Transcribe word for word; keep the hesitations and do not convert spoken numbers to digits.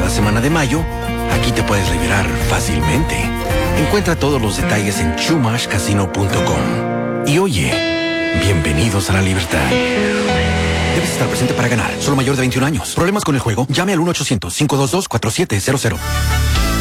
la semana de mayo, aquí te puedes liberar fácilmente. Encuentra todos los detalles en chumash casino punto com. Y oye, bienvenidos a la libertad. Debes estar presente para ganar. Solo mayor de veintiún años. ¿Problemas con el juego? Llame al uno ochocientos, cinco dos dos, cuatro siete cero cero.